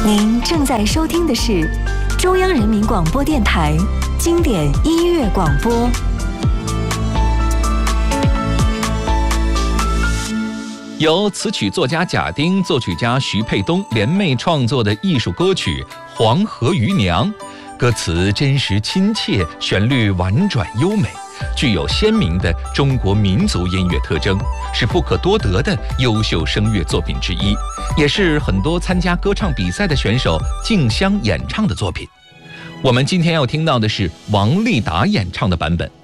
您正在收听的是中央人民广播电台经典音乐广播。 由词曲作家贾丁、作曲家徐沛东联袂创作的艺术歌曲《黄河渔娘》，歌词真实亲切，旋律婉转优美，具有鲜明的中国民族音乐特征，是不可多得的优秀声乐作品之一，也是很多参加歌唱比赛的选手竞相演唱的作品。我们今天要听到的是王丽达演唱的版本。